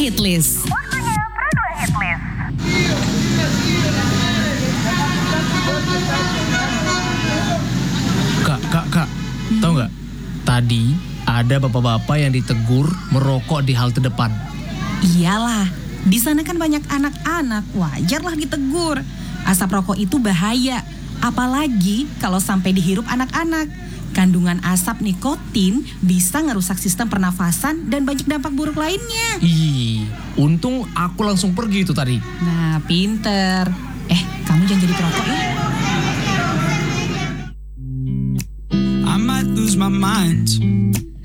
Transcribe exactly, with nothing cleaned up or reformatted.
Hitlist. Waktunya Pradua Hitlist. Kak, kak, kak, tahu nggak? Tadi ada bapak-bapak yang ditegur merokok di halte depan. Iyalah, di sana kan banyak anak-anak, wajarlah ditegur. Asap rokok itu bahaya, apalagi kalau sampai dihirup anak-anak. Kandungan asap nikotin bisa ngerusak sistem pernafasan dan banyak dampak buruk lainnya. Ih, untung aku langsung pergi itu tadi. Nah, pinter. Eh, kamu jangan jadi perokok ya. I might lose my mind,